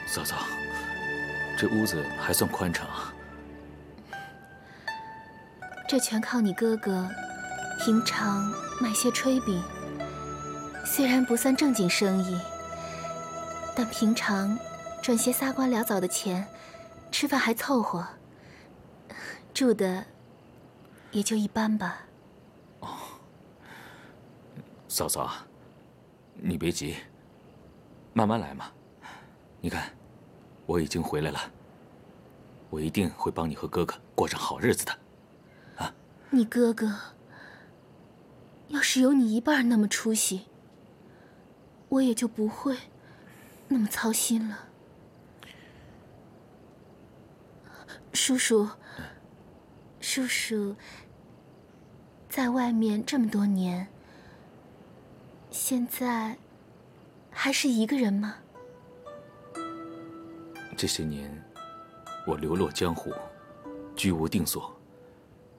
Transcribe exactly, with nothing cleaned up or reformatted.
嫂嫂，这屋子还算宽敞啊。 这全靠你哥哥平常卖些炊饼，虽然不算正经生意，但平常赚些撒官潦草的钱，吃饭还凑合，住的也就一般吧。 哦，嫂嫂，你别急，慢慢来嘛。你看，我已经回来了，我一定会帮你和哥哥过上好日子的。啊， 你哥哥要是有你一半那么出息，我也就不会那么操心了。叔叔，叔叔在外面这么多年，现在还是一个人吗？ 这些年，我流落江湖，居无定所，